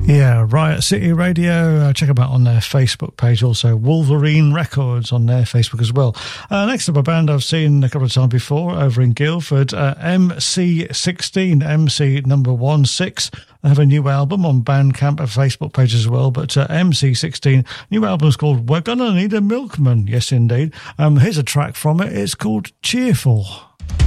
Yeah, Riot City Radio. Check them out on their Facebook page. Also, Wolverine Records on their Facebook as well. Next up, a band I've seen a couple of times before over in Guildford, MC16, MC number 16. They have a new album on Bandcamp and Facebook page as well. But MC16, new album is called We're Gonna Need a Milkman. Yes, indeed. Here's a track from it. It's called Cheerful.